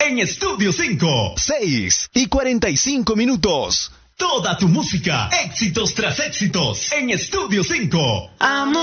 en Estudio 5. 6:45. Toda tu música, éxitos tras éxitos, en Estudio 5. Amor.